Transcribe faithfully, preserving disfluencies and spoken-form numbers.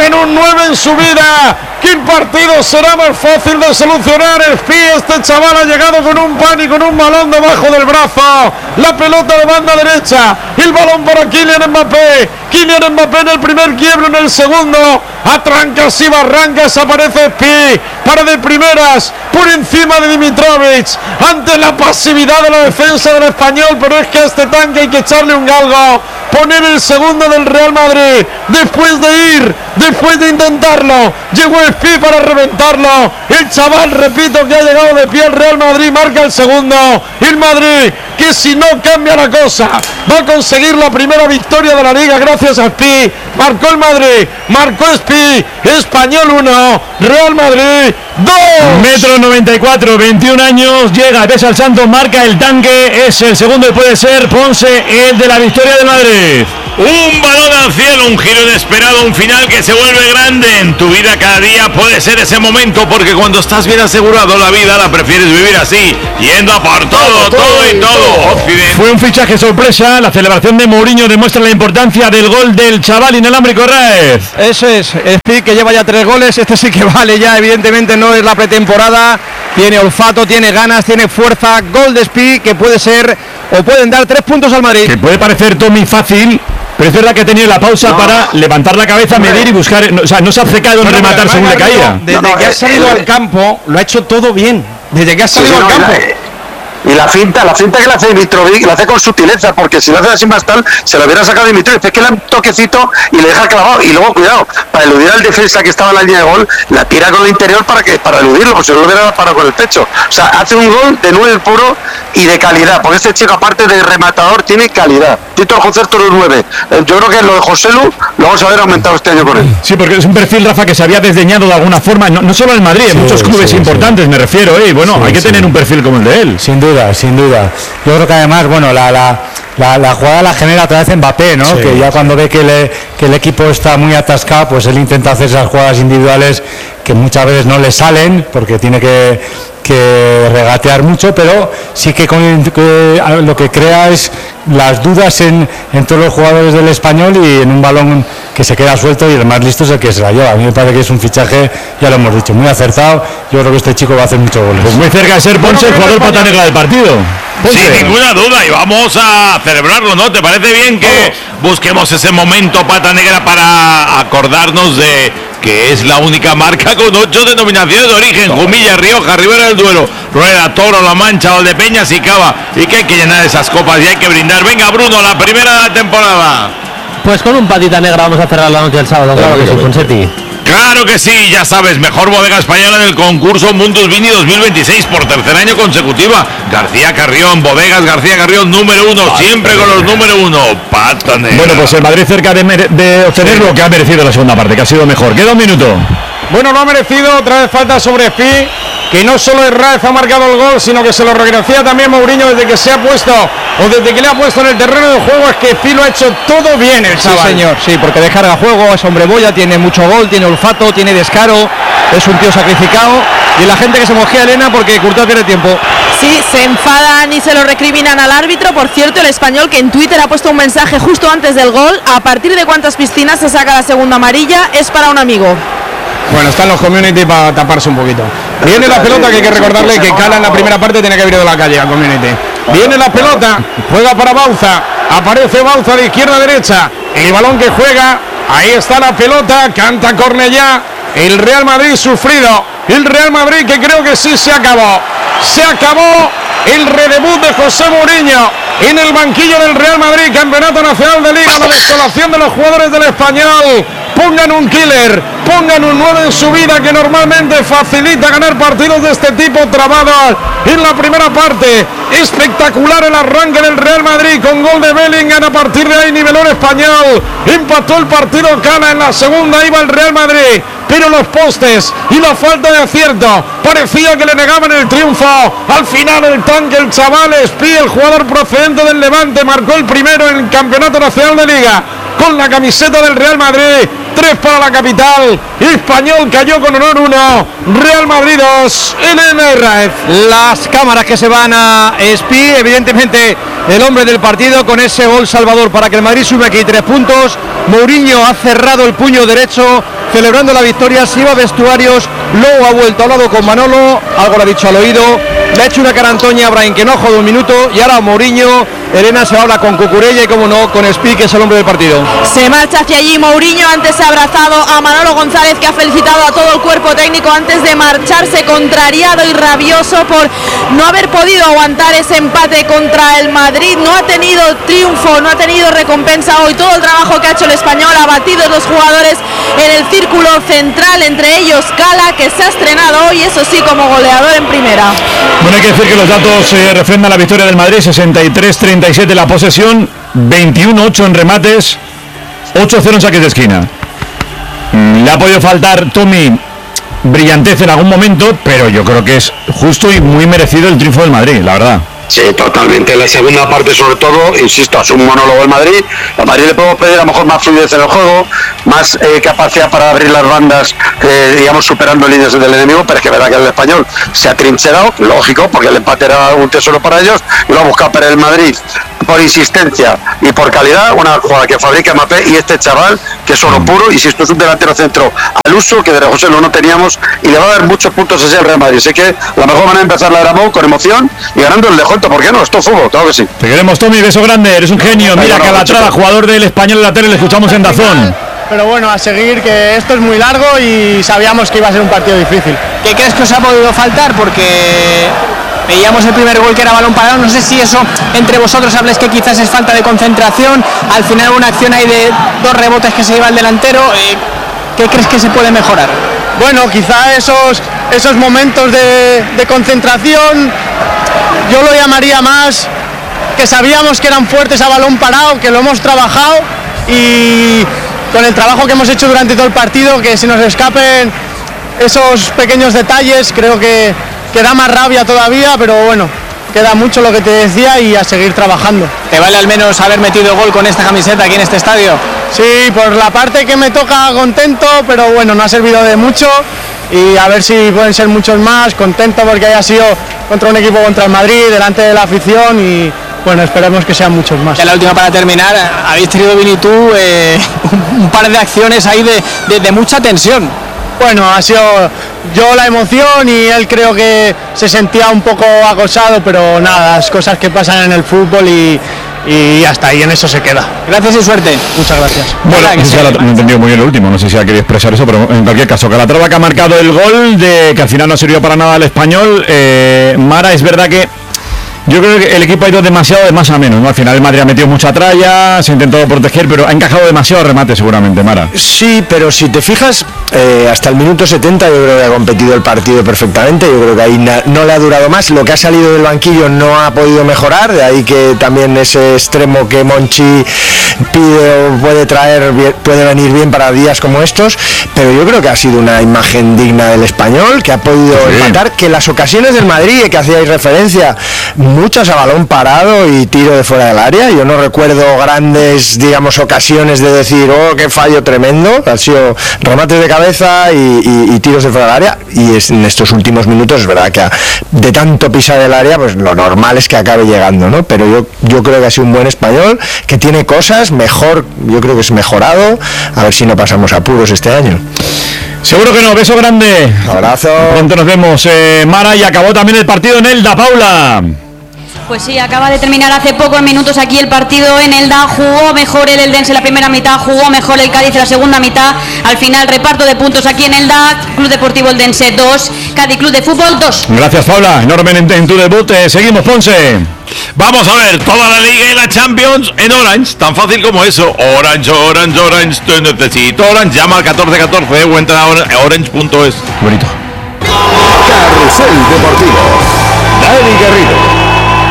pongan un nueve en su vida, que el partido será más fácil de solucionar. Espi, este chaval ha llegado con un pan y con un balón debajo del brazo, la pelota de banda derecha, el balón para Kylian Mbappé, Kylian Mbappé en el primer quiebro, en el segundo, a trancas y barrancas aparece Espi, para de primeras, por encima de Dimitrovic, ante la pasividad de la defensa del Español, pero es que a este tanque hay que echarle un galgo, poner el segundo del Real Madrid, después de ir, después de intentarlo, llegó Espi para reventarlo, el chaval, repito, que ha llegado de pie al Real Madrid, marca el segundo, el Madrid, que si no cambia la cosa, va a conseguir la primera victoria de la Liga gracias a Espi, marcó el Madrid, marcó Espi, Español uno, Real Madrid dos. Metro noventa y cuatro, veintiún años, llega, pesa al Santos, marca el tanque, es el segundo y puede ser Ponce, el de la victoria del Madrid. Un balón al cielo, un giro inesperado, un final que se vuelve grande. En tu vida cada día puede ser ese momento, porque cuando estás bien asegurado la vida la prefieres vivir así, yendo a por todo, todo, todo y todo. Occidente. Fue un fichaje sorpresa, la celebración de Mourinho demuestra la importancia del gol del chaval inalámbrico Raez. Eso es, Espi, que lleva ya tres goles, este sí que vale ya, evidentemente no es la pretemporada, tiene olfato, tiene ganas, tiene fuerza, gol de Espi que puede ser, o pueden dar tres puntos al Madrid. Que puede parecer, Tommy, fácil, pero es verdad que ha tenido la pausa no. para levantar la cabeza, medir y buscar, no, o sea, no se ha obcecado en rematar según le caía. Desde no, no, que ha salido el, al campo, lo ha hecho todo bien, desde que ha salido sí, al no, campo. Y la finta, la finta que le hace Dimitrovic, la hace con sutileza, porque si lo hace así más tal, se lo hubiera sacado Dimitrovic, es que le da un toquecito y le deja clavado, y luego cuidado, para eludir al defensa que estaba en la línea de gol, la tira con el interior para que para eludirlo, porque si no lo hubiera parado con el pecho. O sea, hace un gol de nueve puro y de calidad, porque este chico, aparte de rematador, tiene calidad. Tito Concerto los nueve. Yo creo que lo de Joselu lo vamos a ver aumentado este año con él. Sí, porque es un perfil, Rafa, que se había desdeñado de alguna forma, no, no solo en Madrid, en sí, muchos clubes sí, importantes, sí. me refiero, ¿eh? Bueno, sí, hay que sí. tener un perfil como el de él. Sin duda, sin duda. Yo creo que además, bueno, la, la, la, la jugada la genera otra vez Mbappé, ¿no? Sí, que ya cuando ve que, le, que el equipo está muy atascado, pues él intenta hacer esas jugadas individuales que muchas veces no le salen, porque tiene que, que regatear mucho, pero sí que, con, que lo que crea es las dudas en, en todos los jugadores del Español, y en un balón que se queda suelto y el más listo es el que se la lleva. A mí me parece que es un fichaje, ya lo hemos dicho, muy acertado. Yo creo que este chico va a hacer muchos goles. Pues muy cerca de ser Ponce el jugador pata negra del partido. Ponce. Sin ninguna duda, y vamos a celebrarlo, ¿no? ¿Te parece bien que busquemos ese momento pata negra para acordarnos de que es la única marca con ocho denominaciones de origen? Jumilla, Rioja, Ribera del Duero, Rueda, Toro, La Mancha, Valdepeñas y Cava. Y que hay que llenar esas copas y hay que brindar. Venga, Bruno, la primera de la temporada. Pues con un patita negra vamos a cerrar la noche del sábado, claro que sí, Ponsetti. Claro que sí, ya sabes, mejor bodega española en el concurso Mundus Vini dos mil veintiséis por tercer año consecutiva. García Carrión, bodegas García Carrión número uno, Pata siempre negra. Con los número uno. Pata negra. Bueno, pues el Madrid cerca de, de obtener sí. lo que ha merecido la segunda parte, que ha sido mejor. Queda un minuto. Bueno, lo ha merecido, otra vez falta sobre Espi, que no solo Herrera ha marcado el gol, sino que se lo reconocía también Mourinho desde que se ha puesto, o desde que le ha puesto en el terreno de juego, es que Espi lo ha hecho todo bien el chaval. Sí, señor, sí, porque descarga juego, es hombre boya, tiene mucho gol, tiene olfato, tiene descaro, es un tío sacrificado, y la gente que se mojea Elena porque Courtois pierde tiempo. Sí, se enfadan y se lo recriminan al árbitro. Por cierto, el Español, que en Twitter ha puesto un mensaje justo antes del gol: a partir de cuántas piscinas se saca la segunda amarilla, es para un amigo. Bueno, están los community para taparse un poquito. Viene la pelota, que hay que recordarle que Cala en la primera parte tiene que haber ido de la calle al community. Viene la pelota, juega para Bauza, aparece Bauza de izquierda a derecha, el balón que juega, ahí está la pelota, canta Cornellá, el Real Madrid sufrido, el Real Madrid que creo que sí se acabó, se acabó el redebut de José Mourinho en el banquillo del Real Madrid, Campeonato Nacional de Liga, la desolación de los jugadores del Español. Pongan un killer, pongan un nueve en su vida, que normalmente facilita ganar partidos de este tipo, trabados en la primera parte. Espectacular el arranque del Real Madrid con gol de Bellingham. A partir de ahí niveló el Español, empató el partido Cala. En la segunda iba el Real Madrid, pero los postes y la falta de acierto parecía que le negaban el triunfo. Al final el tanque, el chaval Espi, el jugador procedente del Levante, marcó el primero en el Campeonato Nacional de Liga con la camiseta del Real Madrid. Tres para la capital. Español cayó con honor uno, Real Madrid dos. N M R. Las cámaras que se van a Espi, evidentemente el hombre del partido con ese gol salvador para que el Madrid sube aquí tres puntos. Mourinho ha cerrado el puño derecho, celebrando la victoria, se iba a vestuarios, luego ha vuelto al lado con Manolo, algo le ha dicho al oído, le ha hecho una cara a Antoña Brahim que no ha jugado un minuto, y ahora Mourinho, Elena se habla con Cucurella y como no, con Speak, que es el hombre del partido. Se marcha hacia allí Mourinho, antes se ha abrazado a Manolo González, que ha felicitado a todo el cuerpo técnico antes de marcharse, contrariado y rabioso por no haber podido aguantar ese empate contra el Madrid. No ha tenido triunfo, no ha tenido recompensa hoy. Todo el trabajo que ha hecho el español, ha batido los jugadores en el círculo central, entre ellos Cala, que se ha estrenado hoy, eso sí, como goleador en primera. Bueno, hay que decir que los datos eh, refrendan la victoria del Madrid, sesenta y tres treinta y siete la posesión, veintiuno ocho en remates, ocho cero en saques de esquina. Mm, le ha podido faltar Tommy brillantez en algún momento, pero yo creo que es justo y muy merecido el triunfo del Madrid, la verdad. Sí, totalmente. En la segunda parte, sobre todo, insisto, es un monólogo del Madrid. Al Madrid le podemos pedir a lo mejor más fluidez en el juego, más eh, capacidad para abrir las bandas, eh, digamos, superando líneas del enemigo, pero es que es verdad que el español se ha trincherado, lógico, porque el empate era un tesoro para ellos, y lo ha buscado para el Madrid por insistencia y por calidad, una jugada que fabrica Mbappé y este chaval, que es oro puro, y si esto es un delantero centro al uso, que de José no teníamos, y le va a dar muchos puntos ese al Real Madrid. Sé que la mejor manera de empezar la era Mou con emoción y ganando el de ¿por qué no? Esto es fútbol, claro que sí. Te queremos, Tommy, beso grande, eres un genio. Mira, Calatrava, jugador del Español de la tele, le escuchamos en Dazón. Pero bueno, a seguir, que esto es muy largo y sabíamos que iba a ser un partido difícil. ¿Qué crees que os ha podido faltar? Porque veíamos el primer gol que era balón parado, no sé si eso entre vosotros habléis que quizás es falta de concentración, al final una acción ahí de dos rebotes que se lleva el delantero, eh, ¿qué crees que se puede mejorar? Bueno, quizá esos, esos momentos de, de concentración, yo lo llamaría más que sabíamos que eran fuertes a balón parado, que lo hemos trabajado y con el trabajo que hemos hecho durante todo el partido, que se nos escapen esos pequeños detalles, creo que, que da más rabia todavía, pero bueno, queda mucho lo que te decía y a seguir trabajando. ¿Te vale al menos haber metido gol con esta camiseta aquí en este estadio? Sí, por la parte que me toca contento, pero bueno, no ha servido de mucho y a ver si pueden ser muchos más, contento porque haya sido contra un equipo contra el Madrid, delante de la afición y bueno, esperemos que sean muchos más. Ya la última para terminar, habéis tenido, Vini, tú eh, un par de acciones ahí de, de, de mucha tensión. Bueno, ha sido yo la emoción y él creo que se sentía un poco acosado, pero nada, las cosas que pasan en el fútbol y, y hasta ahí en eso se queda. Gracias y suerte. Muchas gracias. Bueno, no sé si Calatrava, no he entendido muy bien el último, no sé si ha querido expresar eso, pero en cualquier caso, Calatrava que ha marcado el gol, de que al final no sirvió para nada al español. eh, Mara, es verdad que yo creo que el equipo ha ido demasiado de más a menos, ¿no? Al final el Madrid ha metido mucha tralla, se ha intentado proteger, pero ha encajado demasiado remate seguramente, Mara. Sí, pero si te fijas, eh, hasta el minuto setenta yo creo que ha competido el partido perfectamente, yo creo que ahí na- no le ha durado más, lo que ha salido del banquillo no ha podido mejorar, de ahí que también ese extremo que Monchi pide o puede traer, puede venir bien para días como estos, pero yo creo que ha sido una imagen digna del español, que ha podido sí. empatar, que las ocasiones del Madrid, que hacíais referencia, muchas a balón parado y tiro de fuera del área. Yo no recuerdo grandes, digamos, ocasiones de decir, oh, qué fallo tremendo. Han sido remates de cabeza y, y, y tiros de fuera del área. Y es, en estos últimos minutos es verdad que a, de tanto pisar el área, pues lo normal es que acabe llegando, ¿no? Pero yo, yo creo que ha sido un buen español, que tiene cosas, mejor, yo creo que es mejorado. A ver si no pasamos apuros este año. Seguro que no, beso grande. Abrazo. Pronto nos vemos, eh, Mara, y acabó también el partido en Elda, Paula. Pues sí, acaba de terminar hace pocos minutos aquí el partido en Elda. Jugó mejor el Eldense en la primera mitad, jugó mejor el Cádiz en la segunda mitad. Al final, reparto de puntos aquí en Elda. Club Deportivo Eldense dos, Cádiz Club de Fútbol dos. Gracias, Paula, enorme en, en tu debut. Eh, seguimos, Ponce. Vamos a ver toda la Liga y la Champions en Orange, tan fácil como eso. Orange, Orange, Orange, te necesito Orange. Llama al catorce catorce o entra a orange punto es. Bonito. Carrusel Deportivo. Dani Garrido.